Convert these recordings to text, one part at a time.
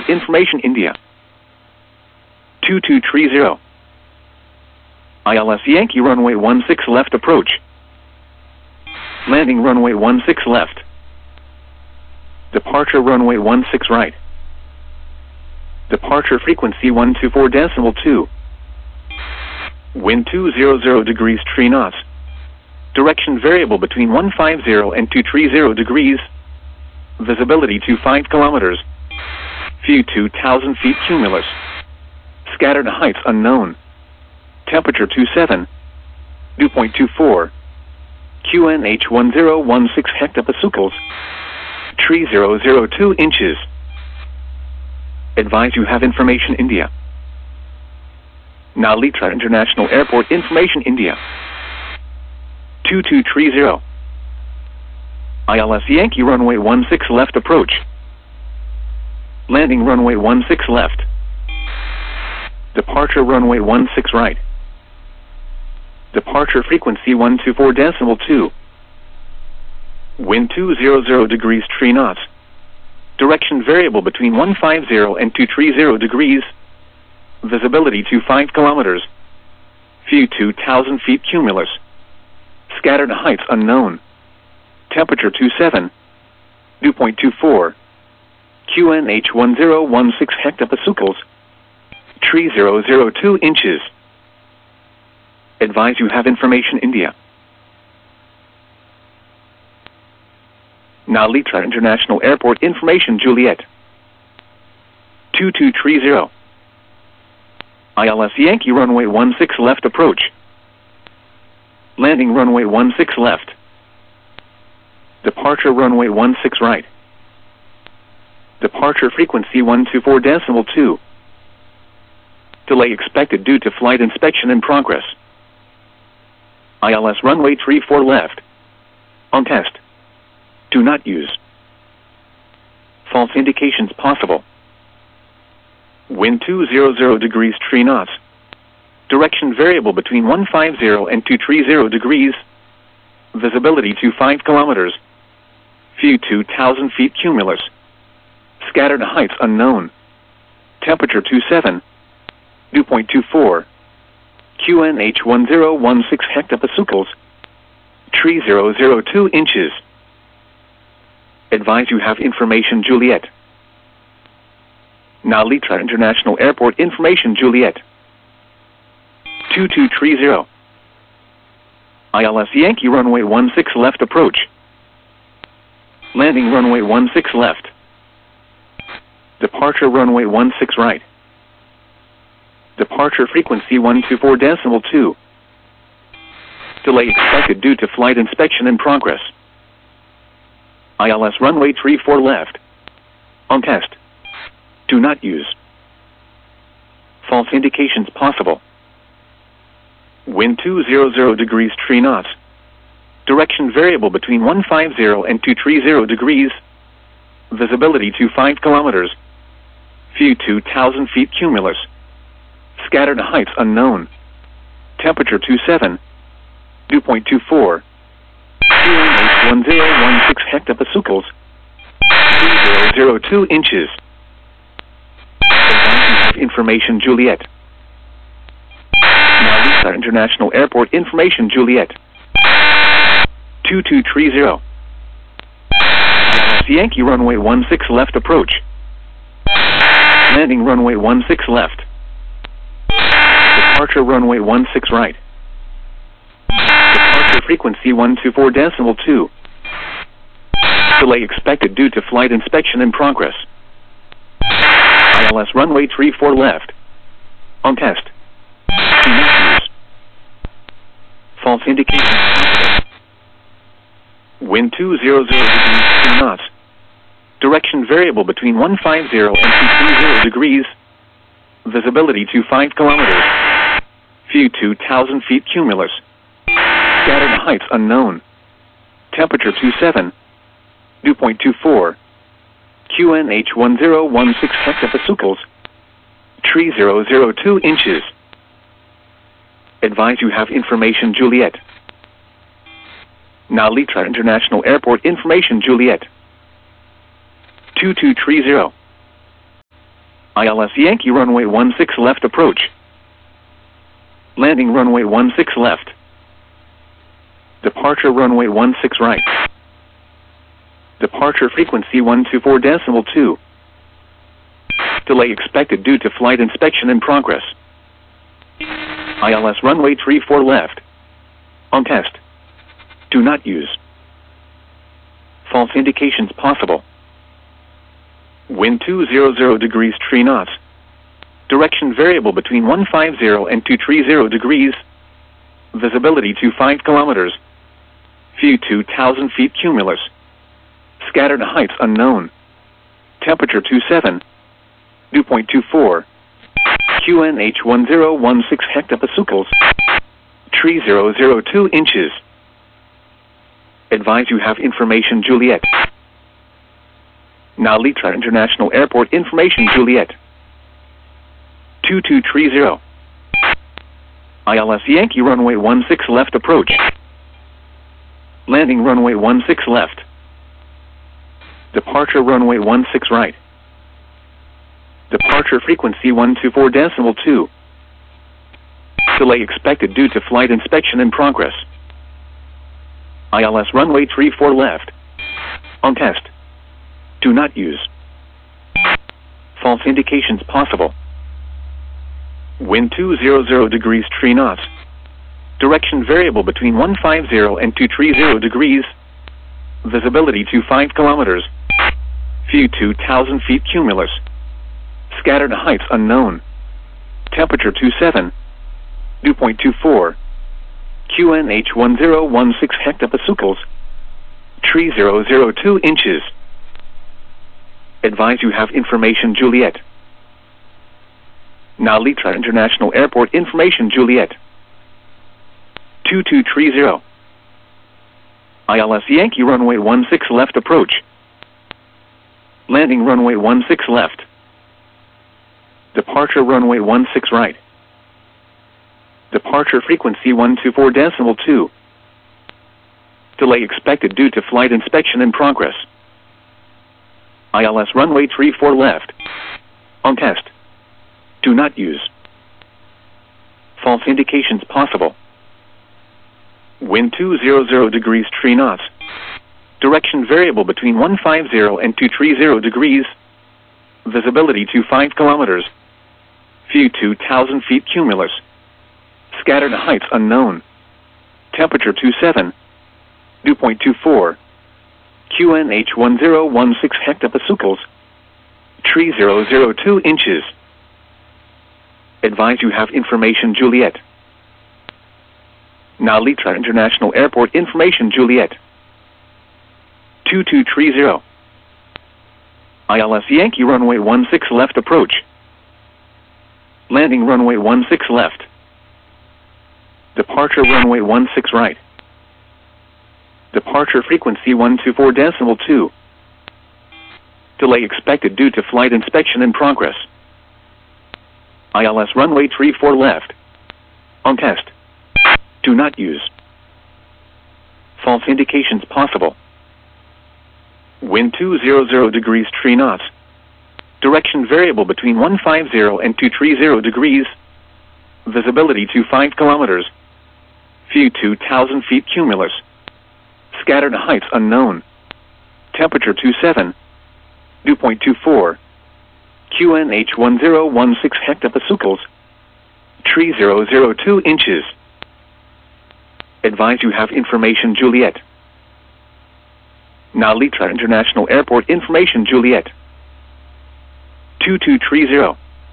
Airport information India. 2230. ILS Yankee runway 16 left approach. Landing runway 16 left. Departure runway 16 right. Departure frequency 124.2. Wind 200 degrees 3 knots. Direction variable between 150 and 230 degrees. Visibility to 5 kilometers. View 2,000 feet cumulus. Scattered heights unknown. Temperature 27. Dew point 24. QNH 1016 hectopascals. 3002 inches. Advise you have information India. Nalitra International Airport information India. 2230. ILS Yankee runway 16 left approach. Landing runway 16 left. Departure runway 16 right. Departure frequency 124.2. Wind 200 degrees 3 knots. Direction variable between 150 and 230 degrees. Visibility to 5 kilometers. View 2,000 feet cumulus. Scattered heights unknown. Temperature 27. Dew point 24. QNH 1016 hectopascals. 3002 inches. Advise you have information India. Nalitra International Airport information Juliet. 2230. ILS Yankee runway 16 left approach. Landing runway 16 left. Departure runway 16 right. Departure frequency 124.2. Delay expected due to flight inspection in progress. ILS runway 34 left. On test. Do not use. False indications possible. Wind 200 degrees 3 knots. Direction variable between 150 and 230 degrees. Visibility to 5 kilometers. View 2,000 feet cumulus. Scattered heights unknown. Temperature 27. Dew point 24. QNH 1016 hectopascals. 3002 inches. Advise you have information Juliet. Nalitra International Airport information Juliet. 2230. ILS Yankee runway 16 left approach. Landing runway 16 left. Departure runway 16 right. Departure frequency 124.2. Delay expected due to flight inspection in progress. ILS runway 34 left. On test. Do not use. False indications possible. Wind 200 degrees 3 knots. Direction variable between 150 and 230 degrees. Visibility to 5 kilometers. View 2,000 feet cumulus. Scattered heights unknown. Temperature 27. Dew point 24. QNH 1016 hectopascals. 3002 inches. Advise you have information Juliet. Nalitra International Airport information Juliet. 2230. ILS Yankee runway 16 left approach. Landing runway 16 left. Departure runway 16 right. Departure frequency 124.2. Delay expected due to flight inspection in progress. ILS runway 34 left. On test. Do not use. False indications possible. Wind 200 degrees 2 knots. Direction variable between 150 and 230 degrees. Visibility to 5 kilometers. View 2,000 feet cumulus. Scattered heights unknown. Temperature 27. Dew point 24. QNH 1016 hectopascals. 3002 inches. Advise you have information Juliet. Nalitra International Airport information Juliet. 2230. ILS Yankee runway 16 left approach. Landing runway 16 left. Departure runway 16 right. Departure frequency 124.2. Delay expected due to flight inspection in progress. ILS runway 34 left. On test. Do not use. False indications possible. Wind 200 degrees 3 knots. Direction variable between 150 and 230 degrees. Visibility to 5 kilometers. View 2,000 feet cumulus. Scattered heights unknown. Temperature 27. Dew point 24. QNH 1016 hectopascals. 3002 inches. Advise you have information Juliet. Nalitra International Airport information Juliet. 2230. ILS Yankee runway 16 left approach. Landing runway 16 left. Departure runway 16 right. Departure frequency 124.2. Delay expected due to flight inspection in progress. ILS runway 34 left. On test. Do not use. False indications possible. Wind 200 degrees 3 knots. Direction variable between 150 and 230 degrees. Visibility to 5 kilometers. View 2,000 feet cumulus. Scattered heights unknown. Temperature 27. Dew point 24. QNH 1016 hectopascals. 3002 inches. Advise you have information Juliet. Nalitra International Airport information Juliet. 2230. ILS Yankee runway 16 left approach. Landing runway 16 left. Departure runway 16 right. Departure frequency 124.2. Delay expected due to flight inspection in progress. ILS runway 34 left. On test. Do not use. False indications possible. Wind 200 degrees 3 knots. Direction variable between 150 and 230 degrees. Visibility to 5 kilometers. View 2,000 feet cumulus. Scattered heights unknown. Temperature 27. Dew point 24. QNH 1016 hectopascals. 3002 inches. Advise you have information Juliet. Nalitra International Airport information Juliet. 2230. ILS Yankee runway 16 left approach. Landing runway 16 left. Departure runway 16 right. Departure frequency 124.2. Delay expected due to flight inspection in progress. ILS runway 34 left. On test. Do not use. False indications possible. Wind 200 degrees 3 knots. Direction variable between 150 and 230 degrees. Visibility to 5 kilometers. View 2,000 feet cumulus. Scattered heights unknown. Temperature 27. Dew point 24. QNH 1016 hectopascals. 3002 inches. Advise you have information Juliet. Nalitra International Airport information Juliet. 2230.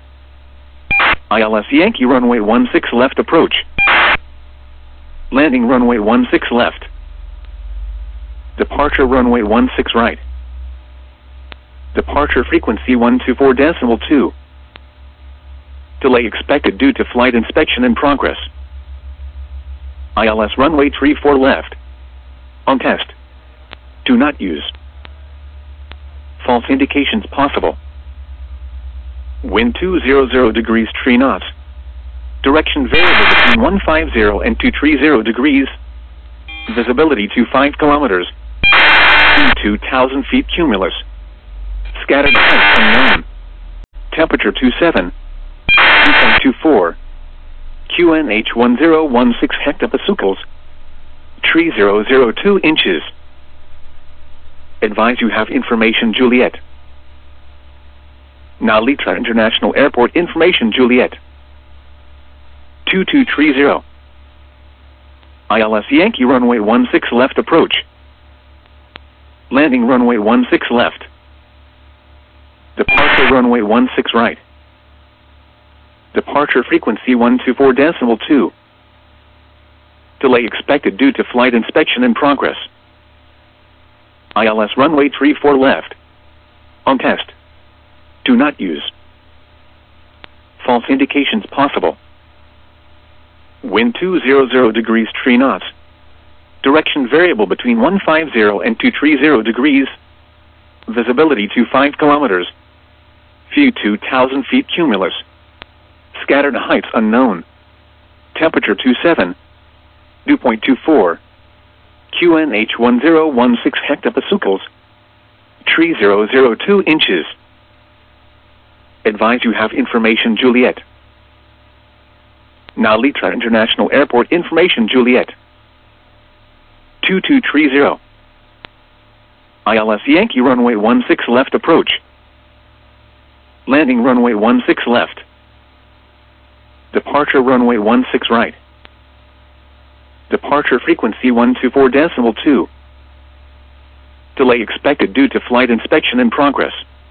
ILS Yankee runway 16 left approach. Landing runway 16 left. Departure runway 16 right. Departure frequency 124.2. Delay expected due to flight inspection in progress. ILS runway 34 left. On test. Do not use. False indications possible. Wind 200 degrees 3 knots. Direction variable between 150 and 230 degrees. Visibility to 5 kilometers. 2,000 feet cumulus. Scattered heights unknown. Temperature 27. 2.24. QNH 1016 hectopascals. Tree 002 inches. Advise you have information Juliet. Nalitra International Airport information Juliet. 2230. ILS Yankee runway 16 left approach. Landing runway 16 left. Departure runway 16 right. Departure frequency 124.2. Delay expected due to flight inspection in progress. ILS runway 34 left. On test. Do not use. False indications possible. Wind 200 degrees 3 knots. Direction variable between 150 and 230 degrees. Visibility to 5 kilometers. View 2,000 feet cumulus. Scattered heights unknown. Temperature 27. Dew point 24. QNH 1016 hectopascals. Tree 002 inches. Advise you have information Juliet. Nalitra International Airport information Juliet. 2230. ILS Yankee runway 16 left approach. Landing runway 16 left. Departure runway 16 right. Departure frequency 124.2. Delay expected due to flight inspection in progress.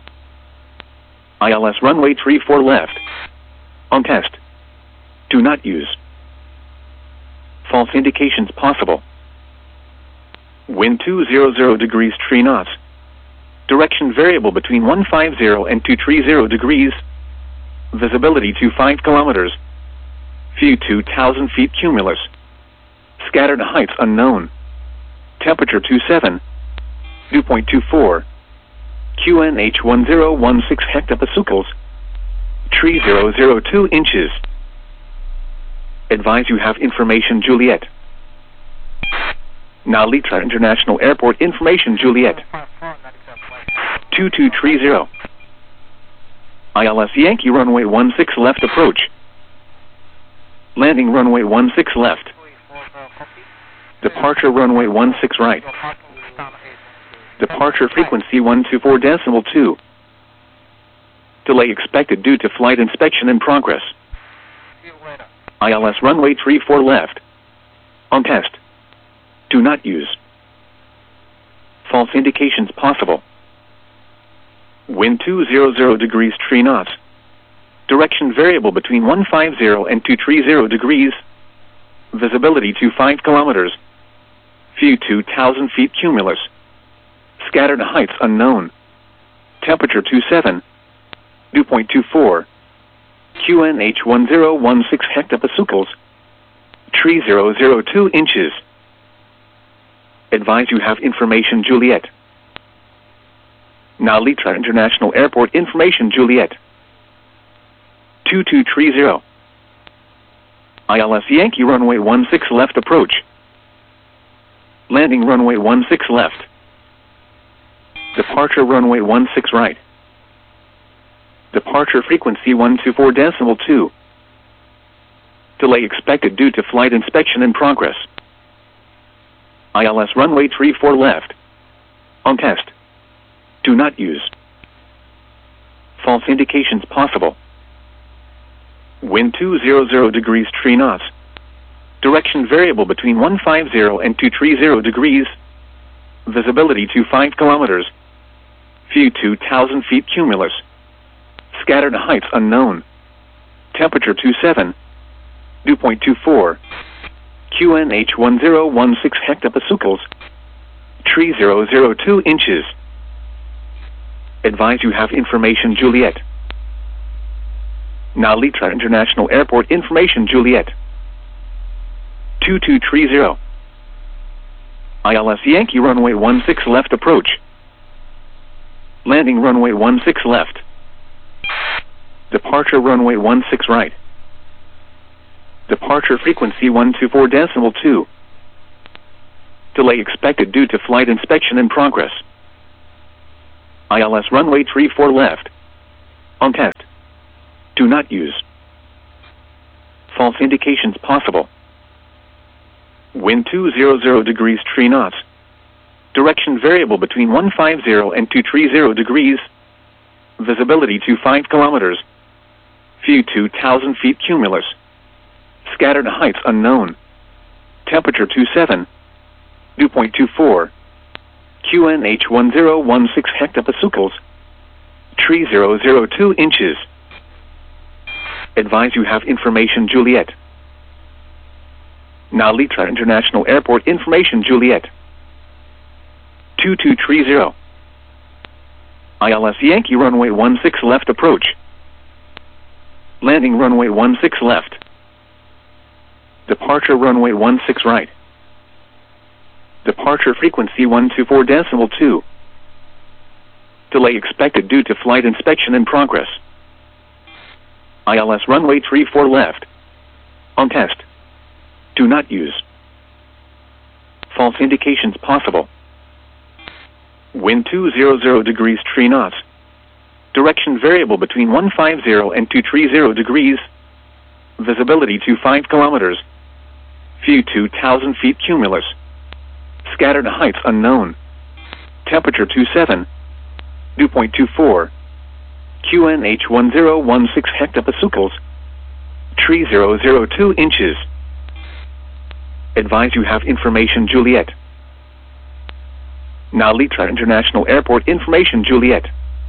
ILS runway 34 left. On test. Do not use. False indications possible. Wind 200 degrees 3 knots. Direction variable between 150 and 230 degrees. Visibility to 5 kilometers. View 2,000 feet cumulus. Scattered heights unknown. Temperature 27. Dew point 24. QNH 1016 hectopascals. Tree 002 inches. Advise you have information Juliet. Nalitra International Airport information Juliet. 2230. ILS Yankee runway 16 left approach. Landing runway 16 left. Departure runway 16 right. Departure frequency 124.2. Delay expected due to flight inspection in progress. ILS runway 34 left. On test. Do not use. False indications possible. Wind 200 degrees 3 knots. Direction variable between 150 and 230 degrees. Visibility to 5 kilometers. View 2,000 feet cumulus. Scattered heights unknown. Temperature 27. Dew point 24. QNH 1016 hectopascals. Tree 002 inches. Advise you have information Juliet. Nalitra International Airport information Juliet. 2230. ILS Yankee runway 16 left approach. Landing runway 16 left. Departure runway 16 right. Departure frequency 124.2. Delay expected due to flight inspection in progress. ILS runway 34 left. On test. Do not use. False indications possible. Wind 200 degrees 3 knots. Direction variable between 150 and 230 degrees. Visibility to 5 kilometers. View 2,000 feet cumulus. Scattered heights unknown. Temperature 27. Dew point 24. QNH 1016 hectopascals. Tree 002 inches. Advise you have information Juliet. Nalitra International Airport information Juliet. 2230. ILS Yankee runway 16 left approach. Landing runway 16 left. Departure runway 16 right. Departure frequency 124.2. Delay expected due to flight inspection in progress. ILS runway 34 left. On test. Do not use. False indications possible. Wind 200 degrees 3 knots. Direction variable between 150 and 230 degrees. Visibility to 5 kilometers. View 2,000 feet cumulus. Scattered heights unknown. Temperature 27. Dew point 24. QNH 1016 hectopascals. 3002 inches. Advise you have information Juliet. Nalitra International Airport information Juliet. 2230. ILS Yankee runway 16 left approach. Landing runway 16 left. Departure runway 16 right. Departure frequency 124.2. Delay expected due to flight inspection in progress. ILS runway 34 left. On test. Do not use. False indications possible. Wind 200 degrees 3 knots. Direction variable between 150 and 230 degrees. Visibility to 5 kilometers. View 2,000 feet cumulus. Scattered heights unknown. Temperature 27. Dew point 24. QNH 1016 hectopascals. 3002 inches. Advise you have information Juliet. Nalitra International Airport information Juliet.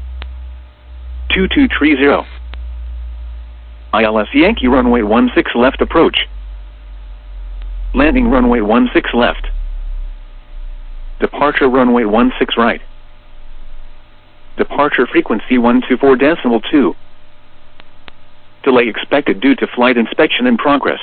2230. ILS Yankee runway 16 left approach. Landing runway 16 left. Departure runway 16 right. Departure frequency 124.2. Delay expected due to flight inspection in progress.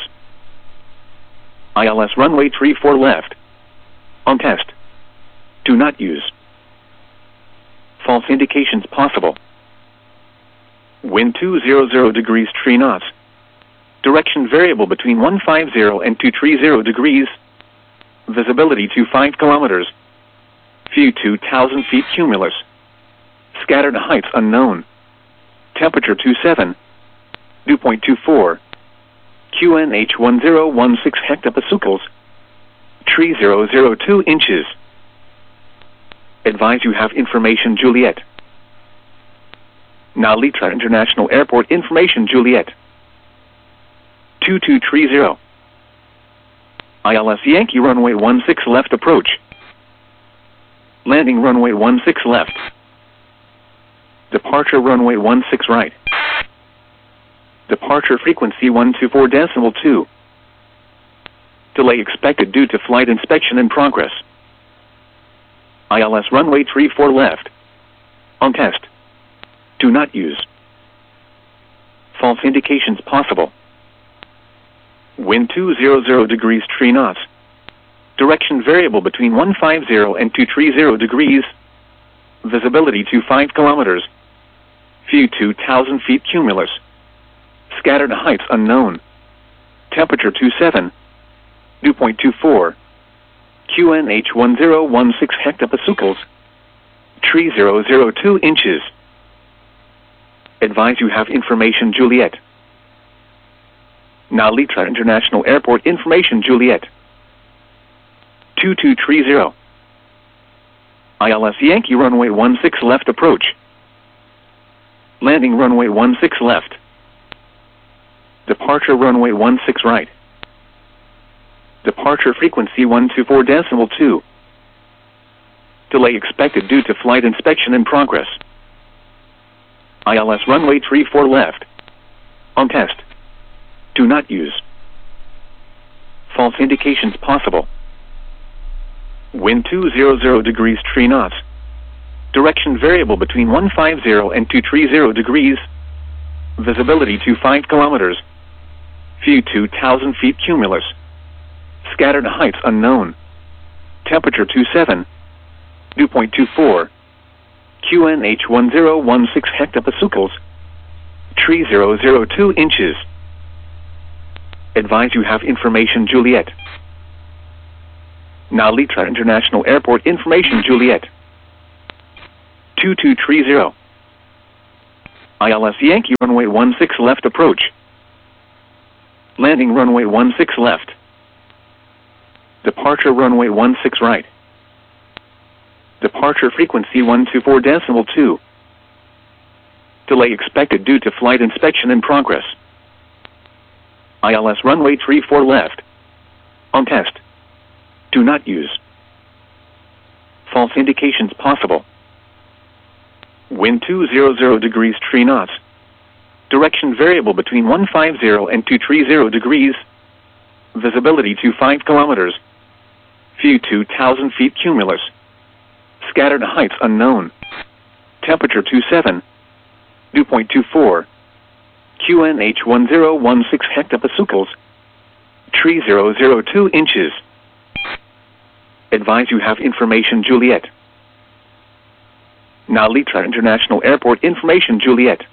ILS runway 34 left. On test. Do not use. False indications possible. Wind 200 degrees 3 knots. Direction variable between 150 and 230 degrees. Visibility to 5 kilometers. View 2,000 feet cumulus. Scattered heights unknown. Temperature 27. Dew point 24. QNH 1016 hectopascals. 3002 inches. Advise you have information Juliet. Nalitra International Airport information Juliet. 2230. ILS Yankee runway 16 left approach. Landing runway 16 left. Departure runway 16 right. Departure frequency 124.2. Delay expected due to flight inspection in progress. ILS runway 34 left. On test. Do not use. False indications possible. Wind 200 degrees 3 knots. Direction variable between 150 and 230 degrees. Visibility to 5 kilometers. View 2,000 feet cumulus. Scattered heights unknown. Temperature 27. Dew point 24. QNH 1016 hectopascals. 3002 inches. Advise you have information Juliet. Nalitra International Airport information Juliet. 2230. ILS Yankee runway 16 left approach. Landing runway 16 left. Departure runway 16 right. Departure frequency 124.2. Delay expected due to flight inspection in progress. ILS runway 34 left. On test. Do not use. False indications possible. Wind 200 degrees 3 knots. Direction variable between 150 and 230 degrees. Visibility to 5 kilometers. View 2,000 feet cumulus. Scattered heights unknown. Temperature 27. Dew point 24. QNH 1016 hectopascals. 3002 inches. Advise you have information Juliet. Nalitra International Airport information Juliet. 2230. ILS Yankee runway 16 left approach. Landing runway 16 left. Departure runway 16 right. Departure frequency 124.2. Delay expected due to flight inspection in progress. ILS runway 34 left. On test. Do not use. False indications possible. Wind 200 degrees 3 knots. Direction variable between 150 and 230 degrees. Visibility to 5 kilometers. View 2,000 feet cumulus. Scattered heights unknown. Temperature 27. Dew point 24. QNH 1016 hectopascals. 3002 inches. Advise you have information Juliet. Now Litra International Airport information Juliet.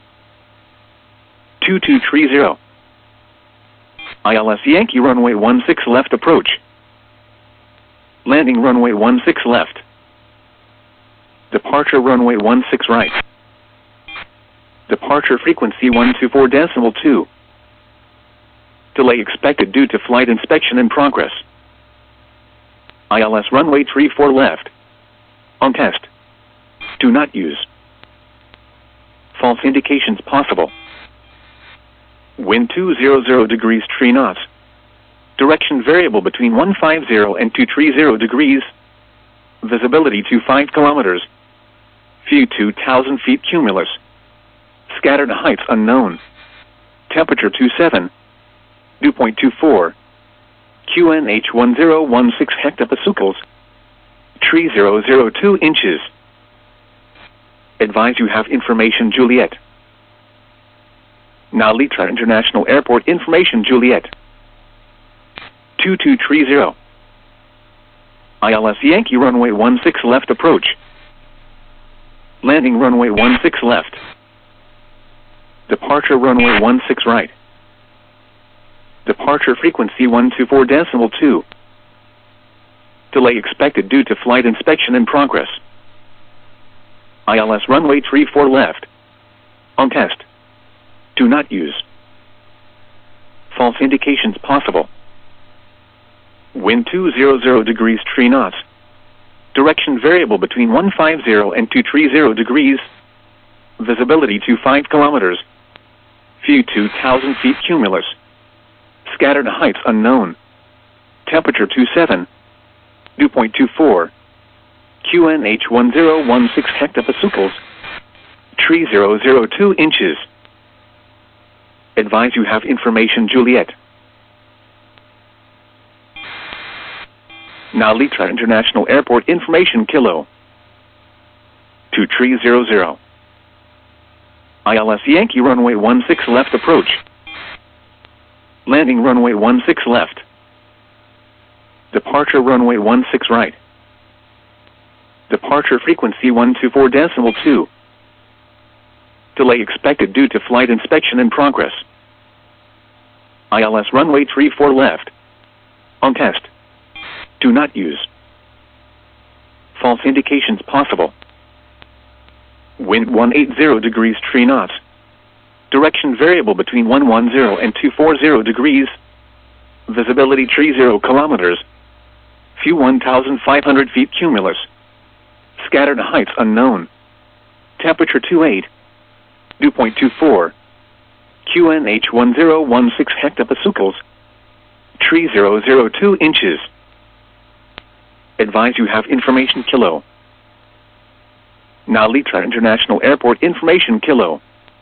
2230. ILS Yankee runway 16 left approach. Landing runway 16 left. Departure runway 16 right. Departure frequency 124.2. Delay expected due to flight inspection in progress. ILS runway 34 left. On test. Do not use. False indications possible. Wind 200 degrees 3 knots. Direction variable between 150 and 230 degrees. Visibility to 5 kilometers. View 2,000 feet cumulus. Scattered heights unknown. Temperature 27. Dew point 24. QNH 1016 hectopascals. 3002 inches. Advise you have information Juliet. Now Litra International Airport information Juliet. 2230. ILS Yankee runway 16 left approach. Landing runway 16 left. Departure runway 16 right. Departure frequency 124.2. Delay expected due to flight inspection in progress. ILS runway 34 left. On test. Do not use. False indications possible. Wind 200 degrees 3 knots. Direction variable between 150 and 230 degrees. Visibility to 5 kilometers. View 2,000 feet cumulus. Scattered heights unknown. Temperature 27. Dew point 24. QNH 1016 hectopascals. 3002 inches. Advise you have information Juliet. Now Litra International Airport information Kilo. 2300. ILS Yankee runway 16 left approach. Landing runway 16 left. Departure runway 16 right. Departure frequency 124.2. Delay expected due to flight inspection in progress. ILS runway 34 left. On test. Do not use. False indications possible. Wind 180 degrees 3 knots. Direction variable between 110 and 240 degrees. Visibility 30 kilometers. View 1,500 feet cumulus. Scattered heights unknown. Temperature 28. Dew point 24. QNH 1016 hectopascals. 3002 inches. Advise you have information Kilo. Now Litra International Airport information Kilo.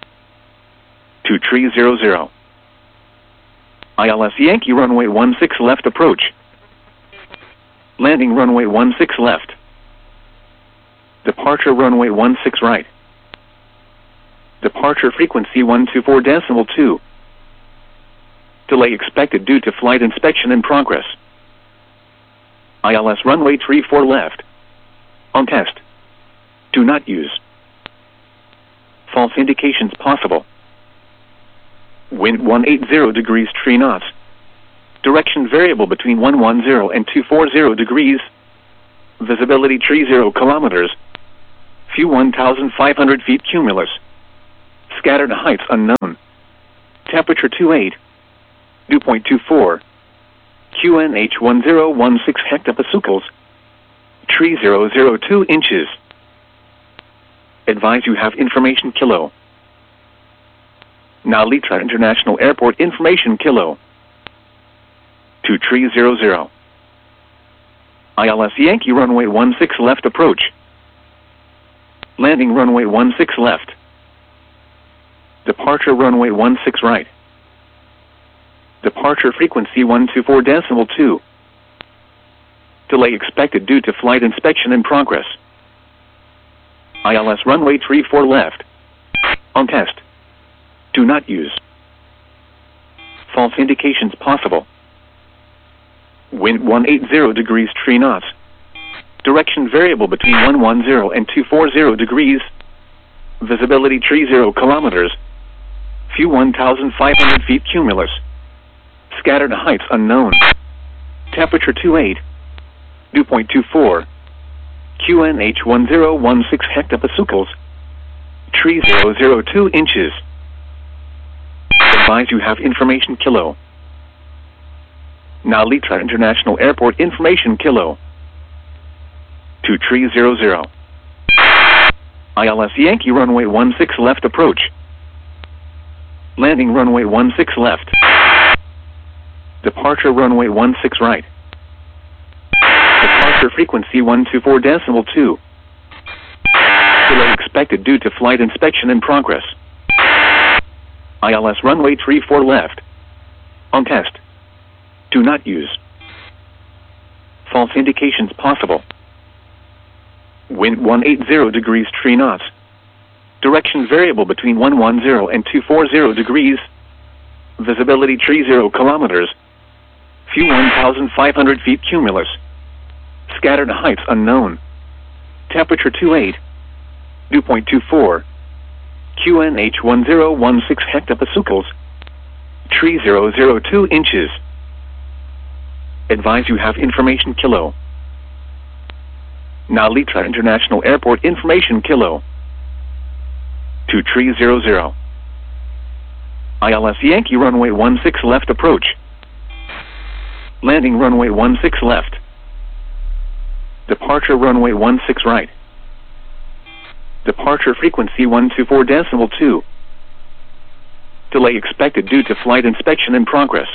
2300. ILS Yankee runway 16 left approach. Landing runway 16 left. Departure runway 16 right. Departure frequency 124.2. Delay expected due to flight inspection in progress. ILS runway 34 left. On test. Do not use. False indications possible. Wind 180 degrees 3 knots. Direction variable between 110 and 240 degrees. Visibility 30 kilometers. View 1,500 feet cumulus. Scattered heights unknown. Temperature 28. Dew point 24. QNH 1016 hectopascals. Tree 002 inches. Advise you have information kilo. Now Litra International Airport information kilo. To tree 00. ILS Yankee runway 16 left approach. Landing runway 16 left. Departure runway 16 right. Departure frequency 124.2. Delay expected due to flight inspection in progress. ILS runway 34 left. On test. Do not use. False indications possible. Wind 180 degrees 3 knots. Direction variable between 110 and 240 degrees. Visibility 30 kilometers. View 1,500 feet cumulus. Scattered heights unknown. Temperature 28. Dew point 24. QNH 1016 hectopascals. Tree 002 inches. Advise you have information kilo. Now Litra International Airport information kilo. To tree 00. ILS Yankee runway 16 left approach. Landing runway 16 left. Departure runway 16 right. Departure frequency 124.2. Delay expected due to flight inspection in progress. ILS runway 34 left. On test. Do not use. False indications possible. Wind 180 degrees 3 knots. Direction variable between 110 and 240 degrees. Visibility 30 kilometers. View 1,500 feet cumulus. Scattered heights unknown. Temperature 28. Dew point 24. QNH 1016 hectopascals. Tree 002 inches. Advise you have information kilo. Now Litra International Airport information kilo. To tree 00. ILS Yankee runway 16 left approach. Landing runway 16 left. Departure runway 16 right. Departure frequency 124.2. Delay expected due to flight inspection in progress.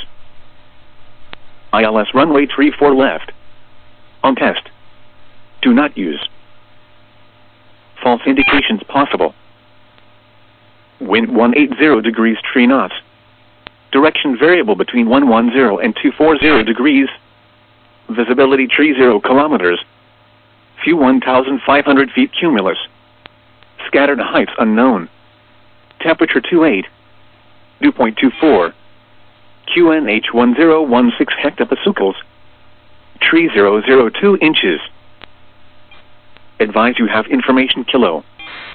ILS runway 34 left. On test. Do not use. False indications possible. Wind 180 degrees 3 knots. Direction variable between 110 and 240 degrees. Visibility 30 kilometers. View 1,500 feet cumulus. Scattered heights unknown. Temperature 28. Dew point 24. QNH 1016 hectopascals. Tree 002 inches. Advise you have information kilo.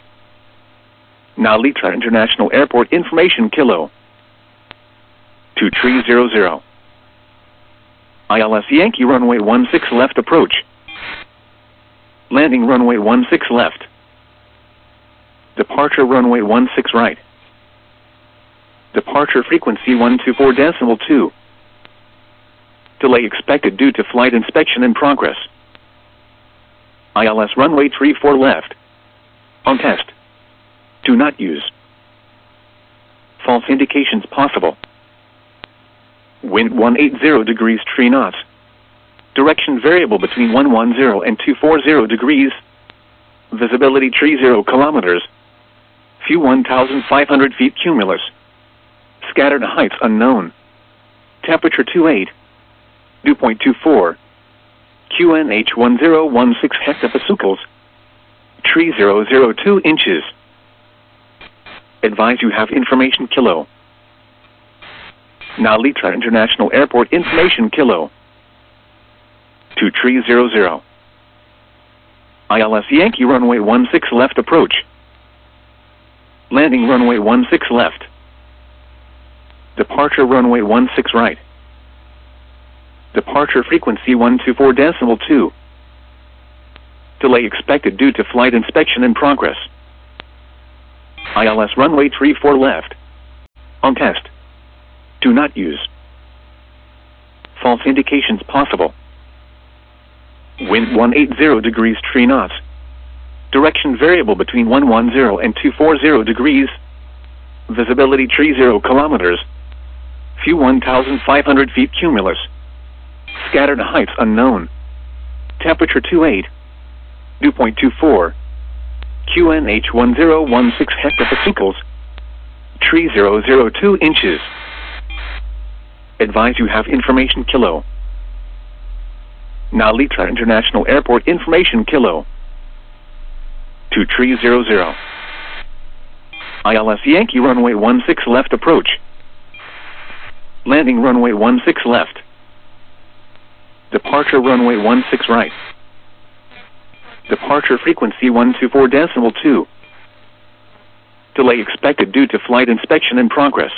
Now Litra International Airport information kilo. To tree 00. ILS Yankee runway 16 left approach. Landing runway 16 left. Departure runway 16 right. Departure frequency 124.2. Delay expected due to flight inspection in progress. ILS runway 34 left. On test. Do not use. False indications possible. Wind 180 degrees 3 knots. Direction variable between 110 and 240 degrees. Visibility 30 kilometers. View 1,500 feet cumulus. Scattered heights unknown. Temperature 28. Dew point 24. QNH 1016 hectopascals. Tree 002 inches. Advise you have information kilo. Now Litra International Airport information kilo. To tree 00. ILS Yankee runway 16 left approach. Landing runway 16 left. Departure runway 16 right. Departure frequency 124.2. Delay expected due to flight inspection in progress. ILS runway 34 left. On test. Do not use. False indications possible. Wind 180 degrees 3 knots. Direction variable between 110 and 240 degrees. Visibility 30 kilometers. View 1,500 feet cumulus. Scattered heights unknown. Temperature 28. Dew point 24. QNH 1016 hectopascals. 3002 inches. Advise you have information kilo. Narita International Airport information kilo. 2300. ILS Yankee runway 16 left approach. Landing runway 16 left. Departure runway 16 right. Departure frequency 124.2. Delay expected due to flight inspection in progress.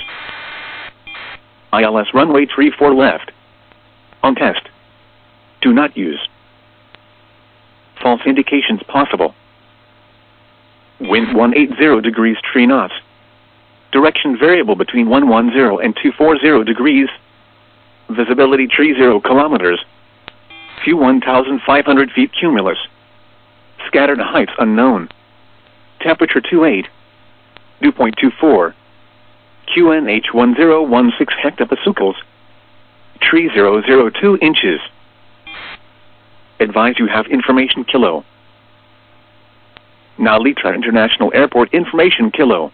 ILS runway 34 left. On test. Do not use. False indications possible. Wind 180 degrees 3 knots. Direction variable between 110 and 240 degrees. Visibility 30 kilometers. View 1,500 feet cumulus. Scattered heights unknown. Temperature 28. Dew point 24. QNH 1016 hectopascals. 3002 inches. Advise you have information kilo. Narita International Airport information kilo.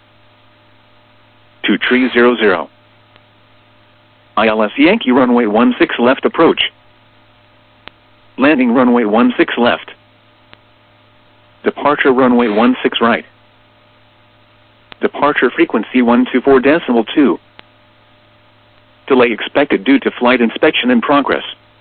2300. ILS Yankee runway 16 left approach. Landing runway 16 left. Departure runway 16 right. Departure frequency 124.2. Delay expected due to flight inspection in progress.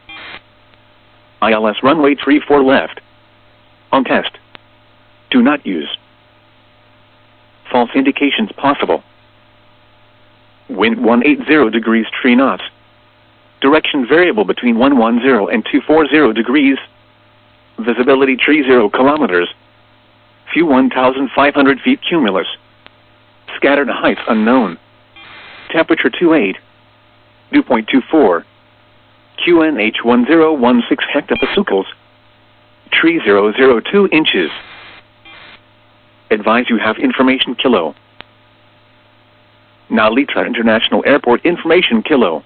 ILS runway 34 left. On test. Do not use. False indications possible. Wind 180 degrees 3 knots. Direction variable between 110 and 240 degrees. Visibility 30 kilometers. View 1,500 feet cumulus. Scattered heights unknown. Temperature 28. Dew point 24. QNH 1016 hectopascals. 3002 inches. Advise you have information kilo. Narita International Airport information kilo.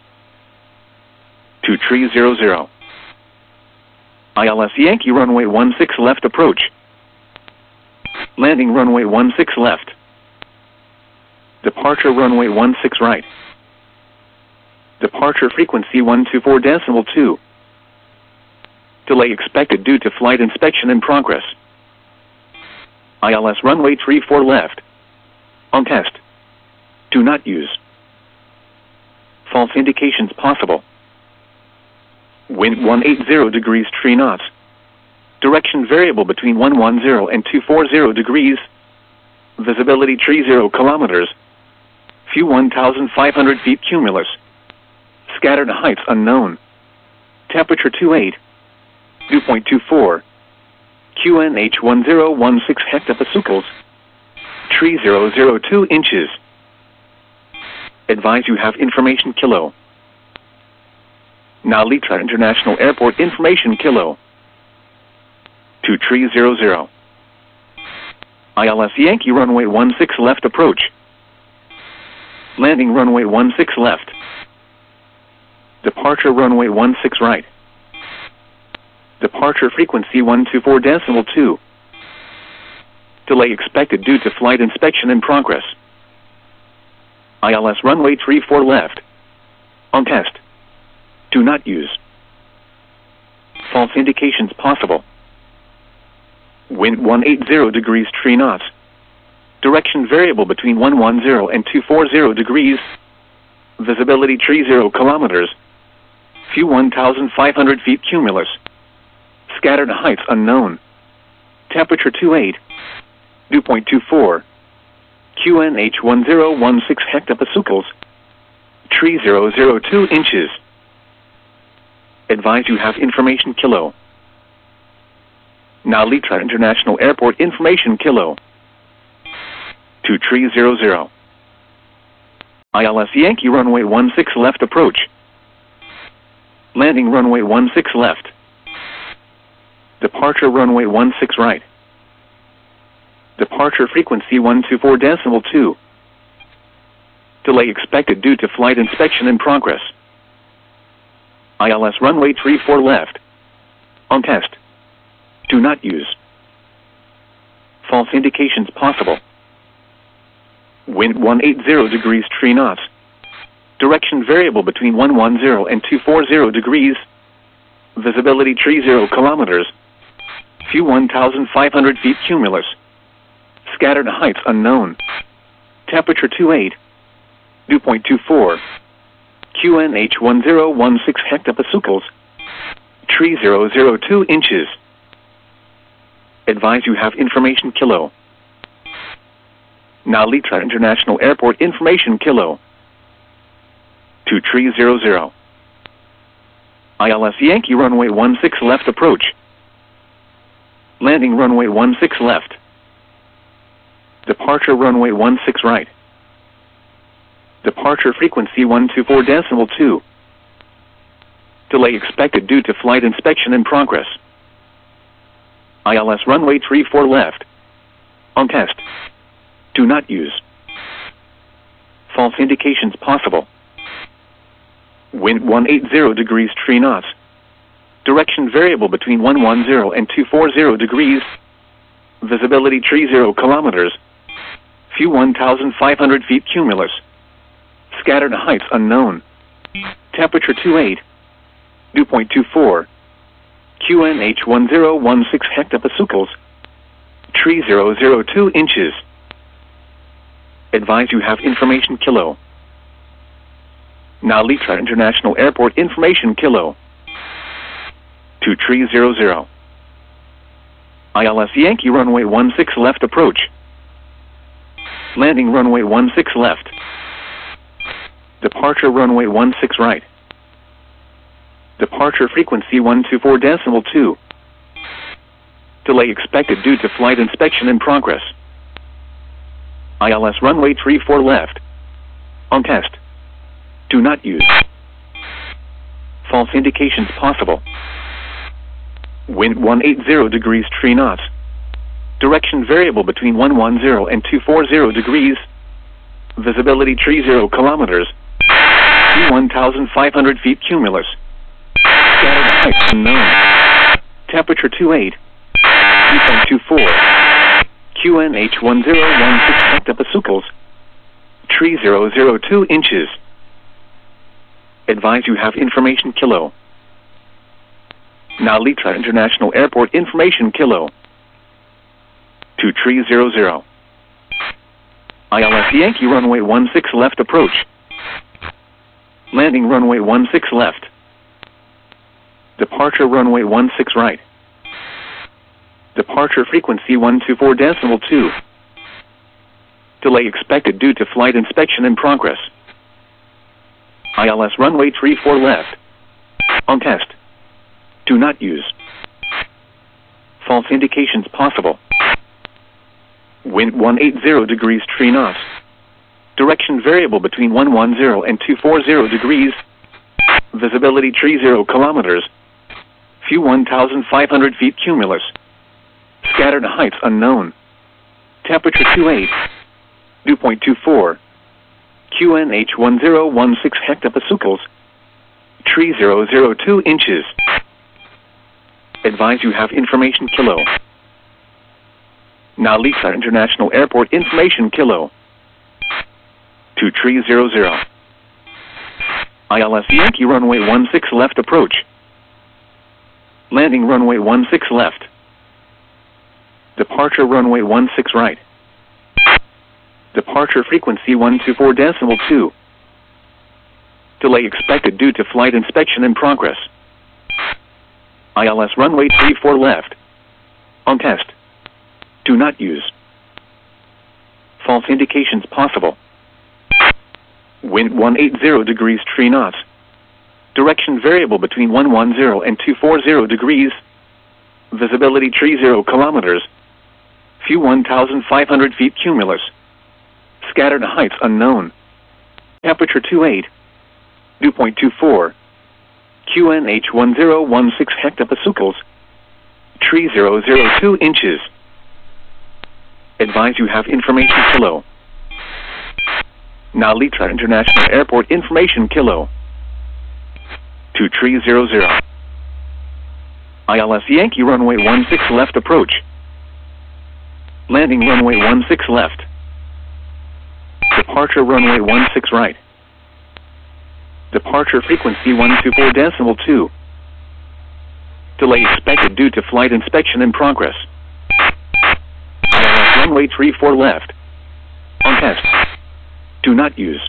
2300. ILS Yankee runway 16 left approach. Landing runway 16 left. Departure runway 16 right. Departure frequency 124.2. Delay expected due to flight inspection in progress. ILS runway 34 left. On test. Do not use. False indications possible. Wind 180 degrees 3 knots. Direction variable between 110 and 240 degrees. Visibility 30 kilometers. View 1,500 feet cumulus. Scattered heights unknown. Temperature 28. Dew point 24. QNH 1016 hectopascals. 3002 inches. Advise you have information kilo. Narita International Airport information kilo. 2300. ILS Yankee runway 16 left approach. Landing runway 16 left. Departure runway 16 right. Departure frequency 124.2. Delay expected due to flight inspection in progress. ILS runway 34 left. On test. Do not use. False indications possible. Wind 180 degrees 3 knots. Direction variable between 110 and 240 degrees. Visibility 30 kilometers. View 1,500 feet cumulus. Scattered heights unknown. Temperature 28. Dew point 24. QNH 1016 hectopascals. 3002 inches. Advise you have information kilo. Narita International Airport information kilo. 2300. ILS Yankee runway 16 left approach. Landing runway 16 left. Departure runway 16 right. Departure frequency 124.2. Delay expected due to flight inspection in progress. ILS runway 34 left. On test. Do not use. False indications possible. Wind 180 degrees 3 knots. Direction variable between 110 and 240 degrees. Visibility 30 kilometers. Few 1,500 feet cumulus. Scattered heights unknown. Temperature 28. Dew point 24. QNH 1016 hectopascals. 3002 inches. Advise you have information kilo. Nalitra International Airport information kilo. 2300. ILS Yankee runway 16 left approach. Landing runway 16 left. Departure runway 16 right. Departure frequency 124.2. Delay expected due to flight inspection in progress. ILS runway 34 left. On test. Do not use. False indications possible. Wind 180 degrees 3 knots. Direction variable between 110 and 240 degrees. Visibility 30 kilometers. Few 1,500 feet cumulus. Scattered heights unknown. Temperature 28. Dew point 24. QNH 1016 hectopascals. 3002 inches. Advise you have information kilo. Nalitra International Airport information kilo. 2300. ILS Yankee runway 16 left approach. Landing runway 16 left. Departure runway 16 right. Departure frequency 124.2. Delay expected due to flight inspection in progress. ILS runway 34 left. On test. Do not use. False indications possible. Wind 180 degrees 3 knots. Direction variable between 110 and 240 degrees. Visibility 30 kilometers. 1,500 feet cumulus. Scattered heights unknown. Temperature 28. Dew point 24. QNH 1016 hectopascals. 3002 inches. Advise you have information kilo. Nalitra International Airport information kilo. 2300. ILS Yankee runway 16 left approach. Landing runway 16 left. Departure runway 16 right. Departure frequency 124.2. Delay expected due to flight inspection in progress. ILS runway 34 left. On test. Do not use. False indications possible. Wind 180 degrees 3 knots. Direction variable between 110 and 240 degrees. Visibility 30 kilometers. Few 1,500 feet cumulus. Scattered heights unknown. Temperature 28. Dew point 24. QNH 1016 hectopascals. 3002 inches. Advise you have information kilo. Nalitra International Airport information kilo. 2300. ILS Yankee runway 16 left approach. Landing runway 16 left. Departure runway 16 right. Departure frequency 124.2. Delay expected due to flight inspection in progress. ILS runway 34 left. On test. Do not use. False indications possible. Wind 180 degrees 3 knots. Direction variable between 110 and 240 degrees. Visibility 30 kilometers. Few 1,500 feet cumulus. Scattered heights unknown. Temperature 28. Dew point 24. QNH 1016 hectopascals. Tree 002 inches. Advise you have information kilo. Now Litra International Airport information kilo. To tree 00. ILS Yankee runway 16 left approach. Landing runway 16 left. Departure runway 16 right. Departure frequency 124.2. Delay expected due to flight inspection in progress. ILS runway 34 left. On test. Do not use.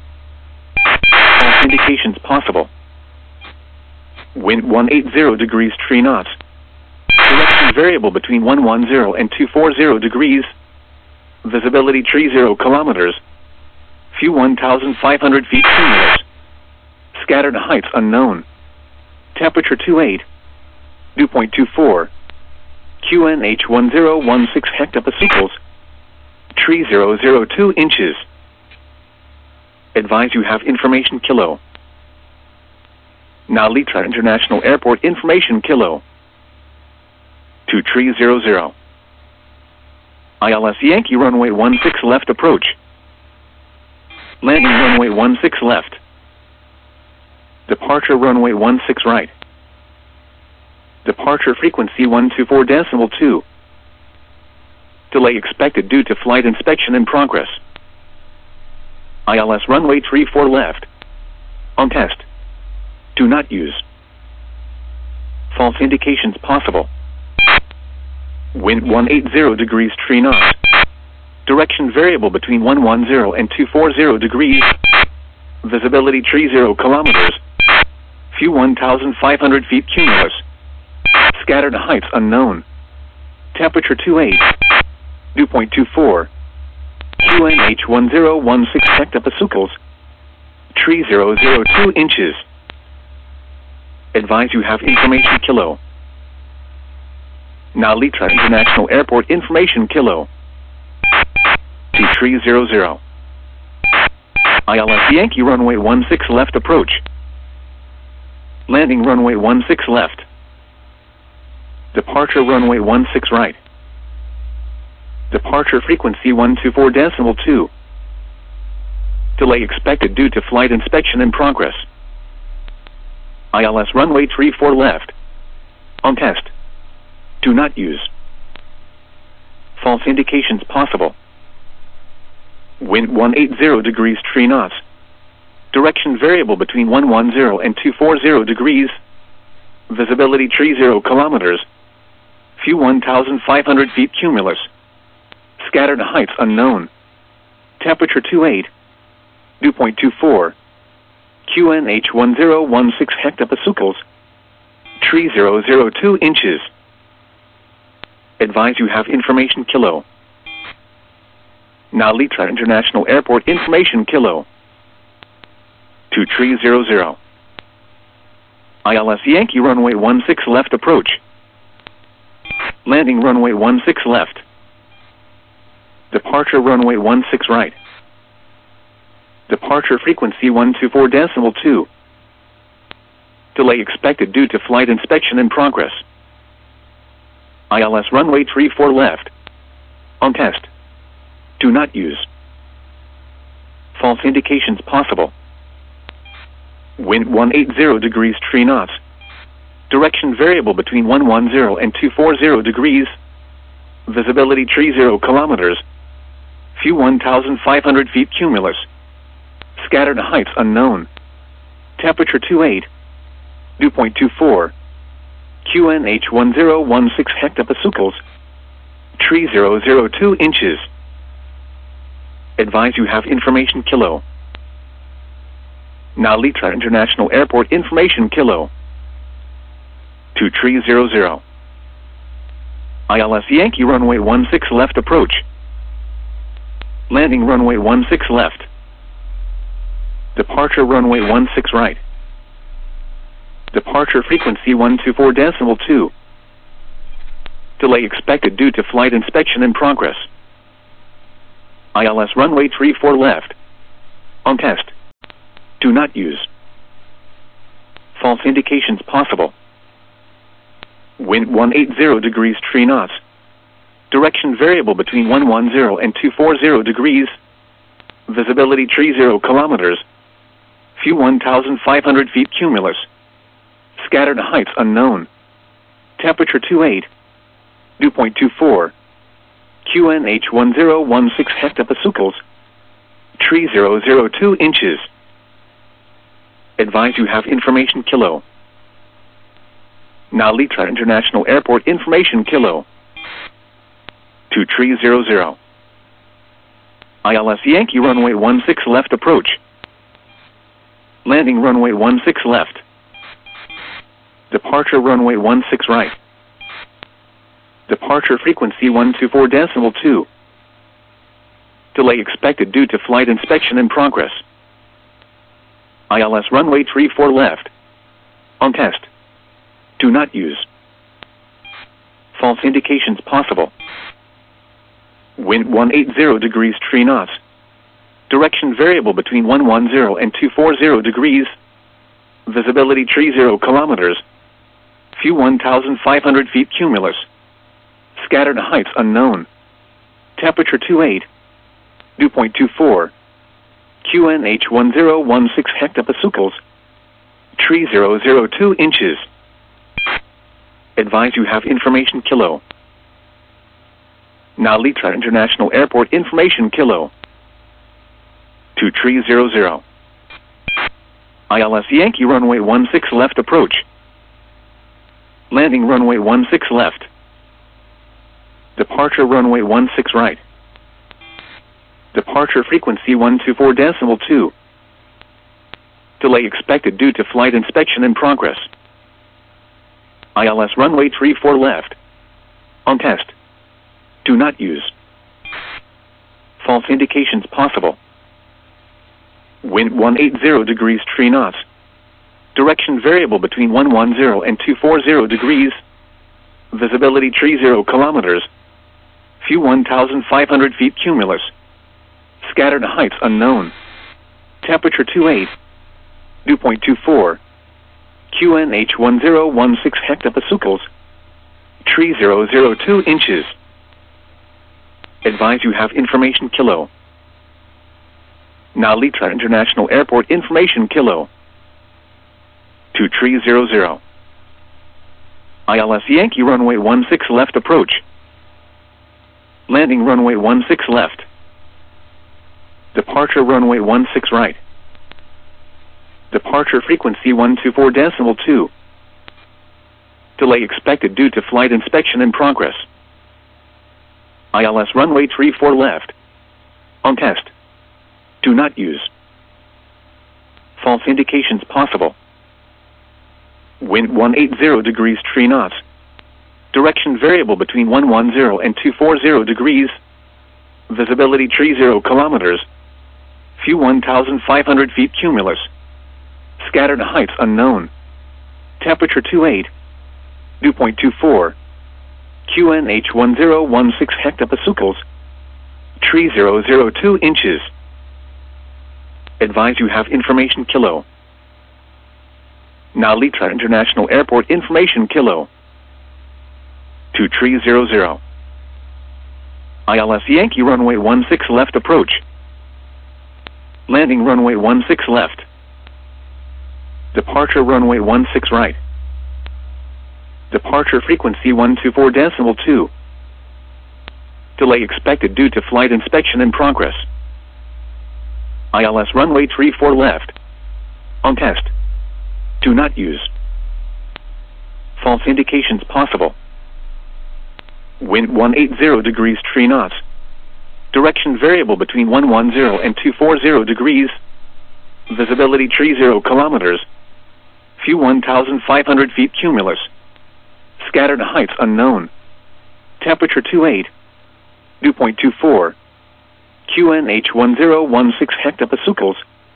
False indications possible. Wind 180 degrees 3 knots. Direction variable between 110 and 240 degrees. Visibility 30 kilometers. Few 1,500 feet cumulus. Scattered heights unknown. Temperature 28. Dew point 24. QNH 1016 hectopascals. Tree 002 inches. Advise you have information kilo. Now Litra International Airport information kilo. To tree 00. ILS Yankee runway 16 left approach. Landing runway 16 left. Departure runway 16 right. Departure frequency 124.2. Delay expected due to flight inspection in progress. ILS runway 34 left. On test. Do not use. False indications possible. Wind 180 degrees 3 knots. Direction variable between 110 and 240 degrees. Visibility 30 kilometers. Few 1,500 feet cumulus. Scattered heights unknown. Temperature 28. Dew point 24. QNH 1016 hectopascals. Tree 002 inches. Advise you have information kilo. Now Litra International Airport information kilo. To tree 00. ILS Yankee runway 16 left approach. Landing runway 16 left. Departure runway 16 right. Departure frequency 124.2. Delay expected due to flight inspection in progress. ILS runway 34 left. On test. Do not use. False indications possible. Wind 180 degrees 3 knots. Direction variable between 110 and 240 degrees. Visibility 30 kilometers. Few 1,500 feet cumulus. Scattered heights unknown. Temperature 28. Dew point 24. QNH 1016 hectopascals. Tree 002 inches. Advise you have information kilo. Now Litra International Airport information kilo. To tree 00. ILS Yankee runway 16 left approach. Landing runway 16 left. Departure runway 16 right. Departure frequency 124.2. Delay expected due to flight inspection in progress. ILS runway 34 left. On test. Do not use. False indications possible. Wind 180 degrees 3 knots. Direction variable between 110 and 240 degrees. Visibility 30 kilometers. Few 1,500 feet cumulus. Scattered heights unknown. Temperature 28. Dew point 24. QNH 1016 hectopascals. Tree 002 inches. Advise you have information kilo. Now Litra International Airport information kilo. To tree 00. ILS Yankee runway 16 left approach. Landing runway 16 left. Departure runway 16 right. Departure frequency 124.2. Delay expected due to flight inspection in progress. ILS runway 34 left. On test. Do not use. False indications possible. Wind 180 degrees 3 knots. Direction variable between 110 and 240 degrees. Visibility 30 kilometers. View 1,500 feet cumulus. Scattered heights unknown. Temperature 28. Dew point 24. QNH 1016 hectopascals. 3002 inches. Advise you have information kilo. Nalita International Airport information kilo. 2300. ILS Yankee runway 16 left approach. Landing runway 16 left. Departure runway 16 right. Departure frequency 124.2. Delay expected due to flight inspection in progress. ILS runway 34 left. On test. Do not use. False indications possible. Wind 180 degrees 3 knots. Direction variable between 110 and 240 degrees. Visibility 30 kilometers. View 1,500 feet cumulus. Scattered heights unknown. Temperature 28. Dew point 24. QNH 1016 hectopascals. 3002 inches. Advise you have information kilo. Nalita International Airport information kilo. 2300. ILS Yankee runway 16 left approach. Landing runway 16 left. Departure runway 16 right. Departure frequency 124.2. Delay expected due to flight inspection in progress. ILS runway 34 left. On test. Do not use. False indications possible. Wind 180 degrees 3 knots. Direction variable between 110 and 240 degrees. Visibility 30 kilometers. View 1,500 feet cumulus. Scattered heights unknown. Temperature 28. Dew point 24. QNH 1016 hectopascals. 3002 inches. Advise you have information kilo. Nalita International Airport information kilo. 2300. ILS Yankee runway 16 left approach. Landing runway 16 left. Departure runway 16 right. Departure frequency 124.2. Delay expected due to flight inspection in progress. ILS runway 34 left. On test. Do not use. False indications possible. Wind 180 degrees 3 knots. Direction variable between 110 and 240 degrees. Visibility 30 kilometers. View 1,500 feet cumulus. Scattered heights unknown. Temperature 28. Dew point 24. QNH 1016 hectopascals. 3002 inches. Advise you have information kilo. Nalita International Airport information kilo. 2300. ILS Yankee runway 16 left approach. Landing runway 16 left. Departure runway 16 right. Departure frequency 124.2. Delay expected due to flight inspection in progress. ILS runway 34 left. On test. Do not use. False indications possible. Wind 180 degrees 3 knots. Direction variable between 110 and 240 degrees. Visibility 30 kilometers. View 1,500 feet cumulus. Scattered heights unknown. Temperature 28. Dew point 24. QNH 1016 hectopascals.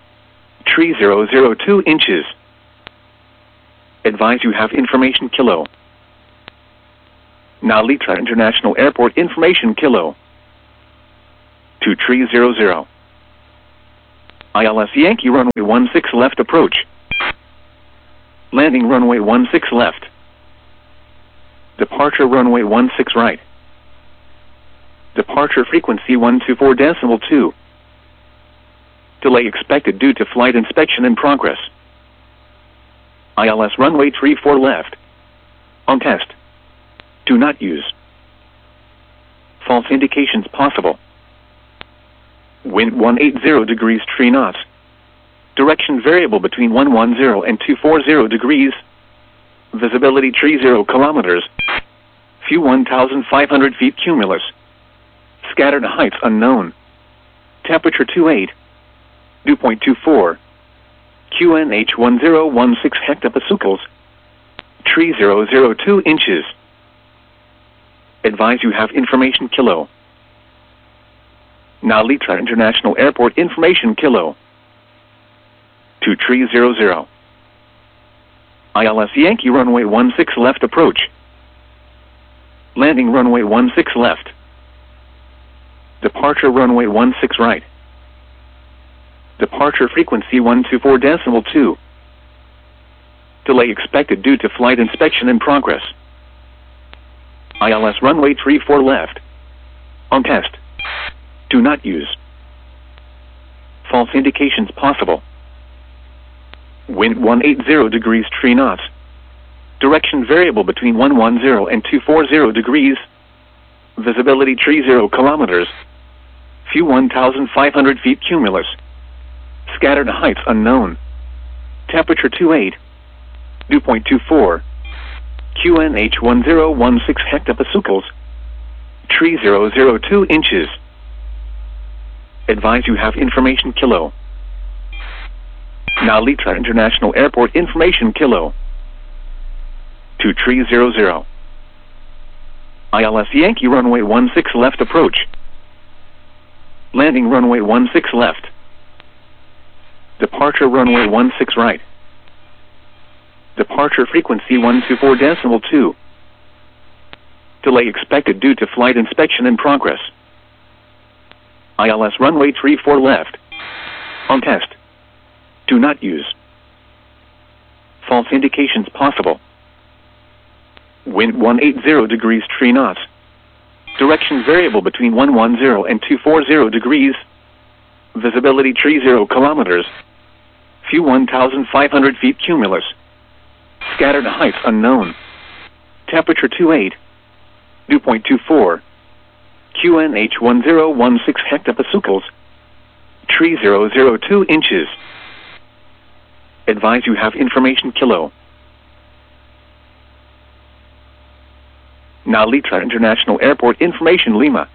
3002 inches. Advise you have information kilo. Nalita International Airport information kilo. 2300. ILS Yankee runway 16 left approach. Landing runway 16 left. Departure runway 16 right. Departure frequency 124.2. Delay expected due to flight inspection in progress. ILS runway 34 left. On test. Do not use. False indications possible. Wind 180 degrees 3 knots. Direction variable between 110 and 240 degrees. Visibility 30 kilometers. Few 1,500 feet cumulus. Scattered heights unknown. Temperature 28. Dew point 24. QNH 1016 hectopascals. 3002 inches. Advise you have information kilo. Nalita International Airport information kilo. 2300. ILS Yankee runway 16 left approach. Landing runway 16 left. Departure runway 16 right. Departure frequency 124.2. Delay expected due to flight inspection in progress. ILS runway 34 left. On test. Do not use. False indications possible. Wind 180 degrees 3 knots. Direction variable between 110 and 240 degrees. Visibility 30 kilometers. Few 1,500 feet cumulus. Scattered heights unknown. Temperature 28. Dew point 24. QNH 1016 hectopascals. 3002 inches. Advise you have information kilo. Nalita International Airport information kilo. 2300. ILS Yankee runway 16 left approach. Landing runway 16 left. Departure runway 16 right. Departure frequency 124.2. Delay expected due to flight inspection in progress. ILS runway 34 left. On test. Do not use. False indications possible. Wind 180 degrees 3 knots. Direction variable between 110 and 240 degrees. Visibility 30 kilometers. Few 1,500 feet cumulus. Scattered heights unknown. Temperature 28. Dew point 24. QNH 1016 hectopascals. 3002 inches. Advise you have information kilo. Nalita International Airport information Lima.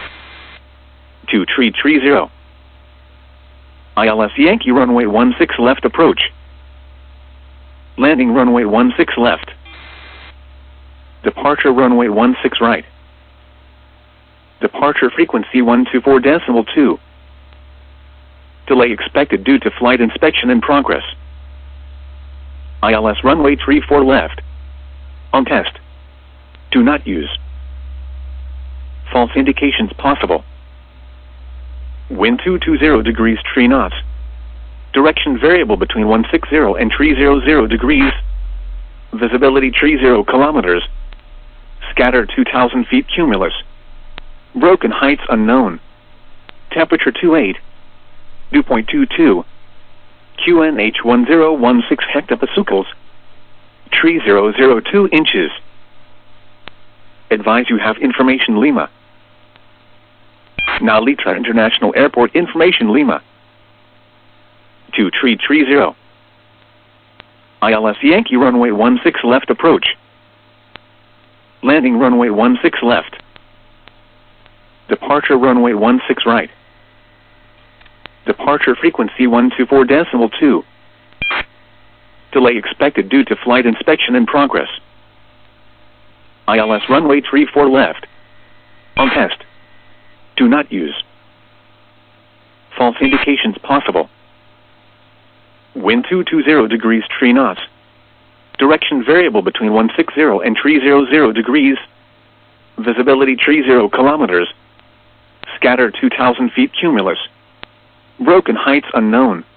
2330. ILS Yankee runway 16 left approach. Landing runway 16 left. Departure runway 16 right. Departure frequency 124.2. Delay expected due to flight inspection in progress. ILS runway 34 left. On test. Do not use. False indications possible. Wind 220 degrees 3 knots. Direction variable between 160 and 300 degrees. Visibility 30 kilometers. Scattered 2,000 feet cumulus. Broken heights unknown. Temperature 28. Dew point 22. QNH 1016 hectopascals. 3002 inches. Advise you have information Lima. Nalita International Airport information Lima. 2330. ILS Yankee runway 16 left approach. Landing runway 16 left. Departure runway 16 right. Departure frequency 124.2. Delay expected due to flight inspection in progress. ILS runway 34 left. On test. Do not use. False indications possible. Wind 220 degrees 3 knots. Direction variable between 160 and 300 degrees. Visibility 30 kilometers. scattered 2,000 feet cumulus. Broken heights unknown.